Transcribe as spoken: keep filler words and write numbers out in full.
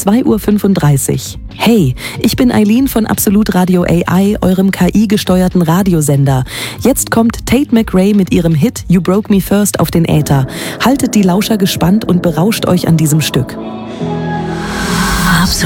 zwei Uhr fünfunddreißig. Hey, ich bin Eileen von Absolut Radio A I, eurem K I-gesteuerten Radiosender. Jetzt kommt Tate McRae mit ihrem Hit You Broke Me First auf den Äther. Haltet die Lauscher gespannt und berauscht euch an diesem Stück.